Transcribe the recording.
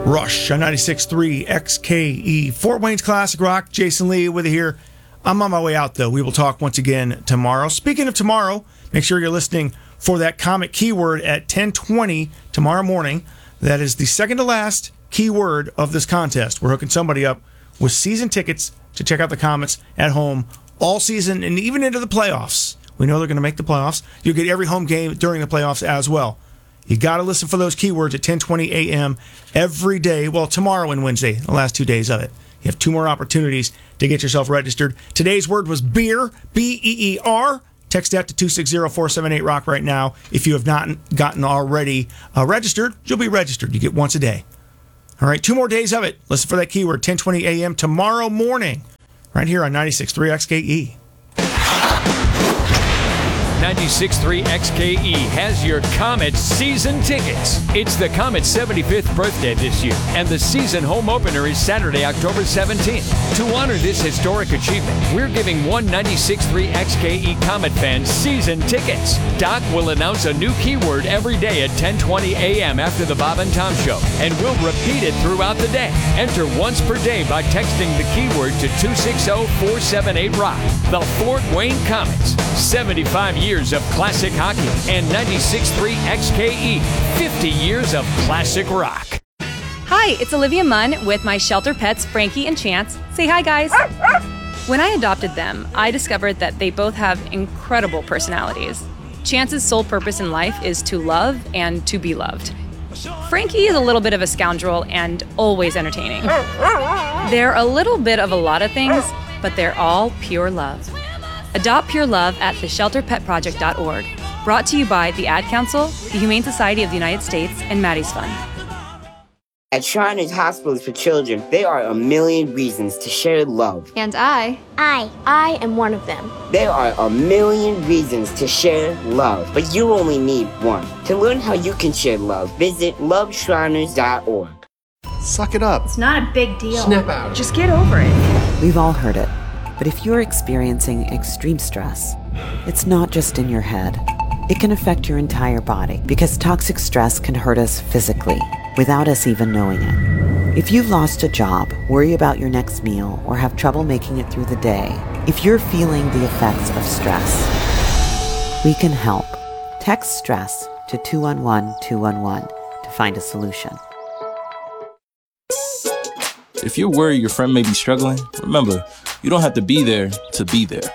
Rush on 96.3 XKE. Fort Wayne's Classic Rock. Jason Lee with you here. I'm on my way out, though. We will talk once again tomorrow. Speaking of tomorrow, make sure you're listening for that Comet keyword at 10:20 tomorrow morning. That is the second to last keyword of this contest. We're hooking somebody up with season tickets to check out the Comets at home all season and even into the playoffs. We know they're going to make the playoffs. You'll get every home game during the playoffs as well. You got to listen for those keywords at 10:20 a.m. every day. Well, tomorrow and Wednesday, the last 2 days of it. You have 2 more opportunities to get yourself registered. Today's word was beer, B-E-E-R. Text that to 260-478-ROCK right now. If you have not gotten already registered, you'll be registered. You get once a day. All right, 2 more days of it. Listen for that keyword, 10:20 a.m. tomorrow morning, right here on 96.3 XKE. 96.3 XKE has your Comet season tickets. It's the Comet's 75th birthday this year, and the season home opener is Saturday, October 17th. To honor this historic achievement, we're giving one 96.3 XKE Comet fan season tickets. Doc will announce a new keyword every day at 10:20 a.m. after the Bob and Tom Show, and we'll repeat it throughout the day. Enter once per day by texting the keyword to 260-478-ROCK. The Fort Wayne Comets, 75 years of classic hockey, and 96.3 XKE, 50 years of classic rock. Hi, it's Olivia Munn with my shelter pets, Frankie and Chance. Say hi, guys. When I adopted them, I discovered that they both have incredible personalities. Chance's sole purpose in life is to love and to be loved. Frankie is a little bit of a scoundrel and always entertaining. They're a little bit of a lot of things, but they're all pure love. Adopt Pure Love at theshelterpetproject.org. Brought to you by the Ad Council, the Humane Society of the United States, and Maddie's Fund. At Shriners Hospitals for Children, there are a million reasons to share love. And I am one of them. There are a million reasons to share love, but you only need one. To learn how you can share love, visit loveshriners.org. Suck it up. It's not a big deal. Snap out. Just get over it. We've all heard it. But if you're experiencing extreme stress, it's not just in your head. It can affect your entire body because toxic stress can hurt us physically without us even knowing it. If you've lost a job, worry about your next meal, or have trouble making it through the day, if you're feeling the effects of stress, we can help. Text STRESS to 211-211 to find a solution. If you're worried your friend may be struggling, remember, you don't have to be there to be there.